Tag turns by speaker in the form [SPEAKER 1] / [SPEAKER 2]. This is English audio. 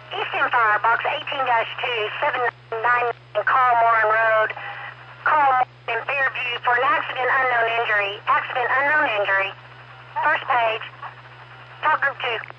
[SPEAKER 1] Eastern Fire, box 18-2, 799 Carl Moran Road. Carl Moran in Fairview for an accident unknown injury. Accident unknown injury. First page. Talk group 2.